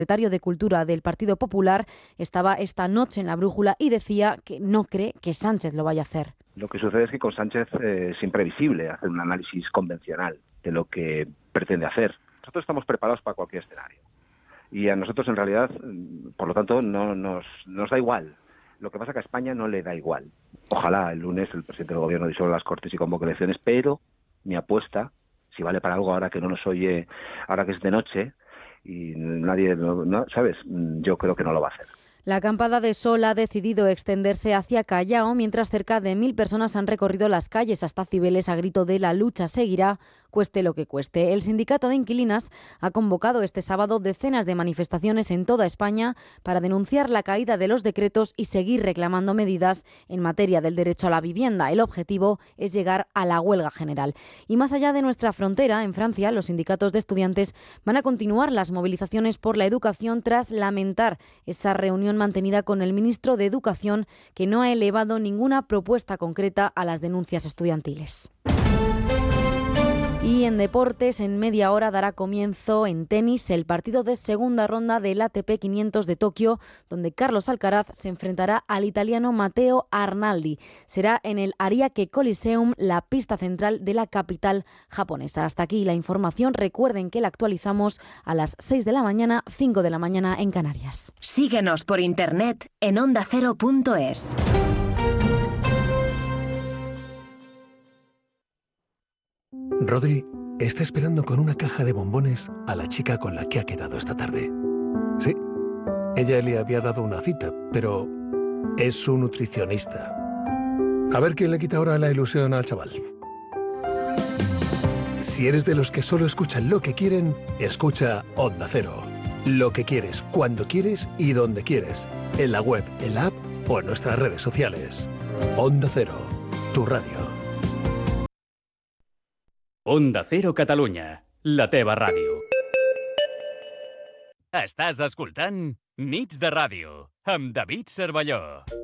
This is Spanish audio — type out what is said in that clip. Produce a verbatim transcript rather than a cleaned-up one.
secretario de Cultura del Partido Popular estaba esta noche en La Brújula y decía que no cree que Sánchez lo vaya a hacer. Lo que sucede es que con Sánchez eh, es imprevisible hacer un análisis convencional de lo que pretende hacer. Nosotros estamos preparados para cualquier escenario. Y a nosotros, en realidad, por lo tanto, no nos, nos da igual. Lo que pasa es que a España no le da igual. Ojalá el lunes el presidente del gobierno disuelva las Cortes y convoque elecciones, pero mi apuesta, si vale para algo ahora que no nos oye, ahora que es de noche y nadie, no, ¿sabes? Yo creo que no lo va a hacer. La acampada de sol ha decidido extenderse hacia Callao, mientras cerca de mil personas han recorrido las calles hasta Cibeles a grito de la lucha seguirá, cueste lo que cueste. El sindicato de inquilinas ha convocado este sábado decenas de manifestaciones en toda España para denunciar la caída de los decretos y seguir reclamando medidas en materia del derecho a la vivienda. El objetivo es llegar a la huelga general. Y más allá de nuestra frontera, en Francia, los sindicatos de estudiantes van a continuar las movilizaciones por la educación tras lamentar esa reunión mantenida con el ministro de Educación, que no ha elevado ninguna propuesta concreta a las denuncias estudiantiles. Y en deportes, en media hora dará comienzo en tenis el partido de segunda ronda del A T P quinientos de Tokio, donde Carlos Alcaraz se enfrentará al italiano Matteo Arnaldi. Será en el Ariake Coliseum, la pista central de la capital japonesa. Hasta aquí la información. Recuerden que la actualizamos a las seis de la mañana, cinco de la mañana en Canarias. Síguenos por internet en onda cero punto es. Rodri está esperando con una caja de bombones a la chica con la que ha quedado esta tarde. Sí, ella le había dado una cita, pero es su nutricionista. A ver quién le quita ahora la ilusión al chaval. Si eres de los que solo escuchan lo que quieren, escucha Onda Cero. Lo que quieres, cuando quieres y donde quieres. En la web, en la app o en nuestras redes sociales. Onda Cero, tu radio. Onda Cero Catalunya, la teva ràdio. Estàs escoltant Nits de Ràdio, amb David Cervelló.